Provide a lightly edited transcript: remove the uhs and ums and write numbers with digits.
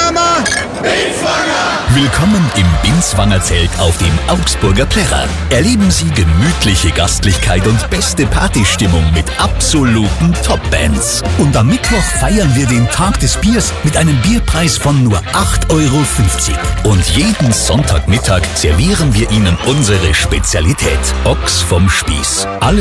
Name? Willkommen im Binswanger Zelt auf dem Augsburger Plärrer. Erleben Sie gemütliche Gastlichkeit und beste Partystimmung mit absoluten Top-Bands. Und am Mittwoch feiern wir den Tag des Biers mit einem Bierpreis von nur 8,50 €. Und jeden Sonntagmittag servieren wir Ihnen unsere Spezialität: Ochs vom Spieß. Alle